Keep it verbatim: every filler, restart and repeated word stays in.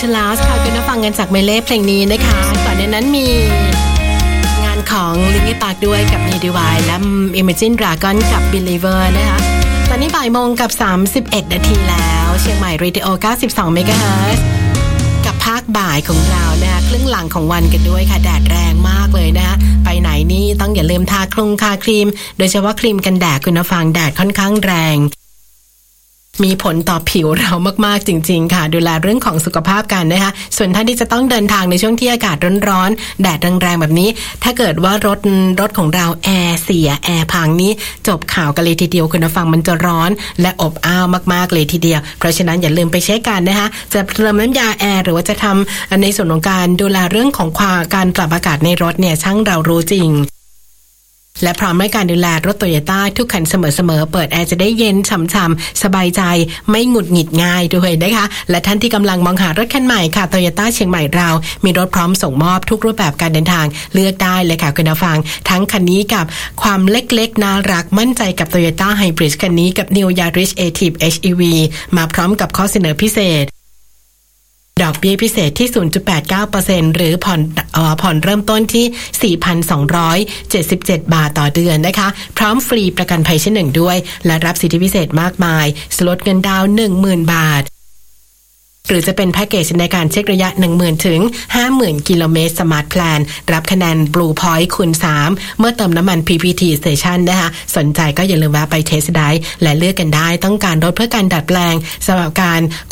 to Last ค่ะคุณผู้ฟังกันจากเมเล่เพลงนี้นะคะก่อนในนั้นมีงานของ Linkin Park ด้วยกับ New Divide และ Imagine Dragon กับ Believer นะคะตอนนี้บ่ายโมงกับสามสิบเอ็ดนาทีแล้วเชียงใหม่ Radio เก้าสิบสอง เมกะเฮิรตซ์ กับภาคบ่ายของเรานะคะครึ่งหลังของวันกันด้วยค่ะแดดแรงมากเลยนะคะไปไหนนี่ต้องอย่าลืมทาคลุงทาครีมโดยเฉพาะครีมกันแดดคุณผู้ฟังแดดค่อนข้างแรงมีผลต่อผิวเรามากๆจริงๆค่ะดูแลเรื่องของสุขภาพกันนะคะส่วนท่านที่จะต้องเดินทางในช่วงที่อากาศร้อนๆแดดแรงๆแบบนี้ถ้าเกิดว่ารถรถของเราแอร์เสียแอร์พังนี้จบข่าวกันเลยทีเดียวคุณผู้ฟังมันจะร้อนและอบอ้าวมากๆเลยทีเดียวเพราะฉะนั้นอย่าลืมไปเช็คกันนะคะจะเติมน้ำยาแอร์หรือว่าจะทำในส่วนของการดูแลเรื่องของความการปรับอากาศในรถเนี่ยช่างเรารู้จริงและพร้อมให้การดูแลรถโตโยต้าทุกคันเสมอๆเปิดแอร์จะได้เย็นฉ่ำๆสบายใจไม่หงุดหงิดง่ายด้วยนะคะและท่านที่กำลังมองหารถคันใหม่ค่ะโตโยต้าเชียงใหม่เรามีรถพร้อมส่งมอบทุกรูปแบบการเดินทางเลือกได้เลยค่ะคุณผู้ฟังทั้งคันนี้กับความเล็กๆน่ารักมั่นใจกับ Toyota Hybrid คันนี้กับ New Yaris Active เอช อี วี มาพร้อมกับข้อเสนอพิเศษดอกเบี้ยพิเศษที่ ศูนย์จุดแปดเก้าเปอร์เซ็นต์ หรือผ่อนเอ่อผ่อนเริ่มต้นที่ สี่พันสองร้อยเจ็ดสิบเจ็ด บาทต่อเดือนนะคะพร้อมฟรีประกันภัยชั้นหนึ่งด้วยและรับสิทธิพิเศษมากมายลดเงินดาวน์ หนึ่งหมื่น บาทหรือจะเป็นแพ็กเกจในการเช็คระยะ หนึ่งหมื่น ถึง ห้าหมื่น กิโลเมตร Smart Plan รับคะแนน Blue Point คูณ สามเมื่อเติมน้ำมัน พี พี ที Station นะคะสนใจก็อย่าลืมแวะไปเทสต์ไดรฟ์และเลือกกันได้ต้องการรถเพื่อการดัดแปลงสำหรับการ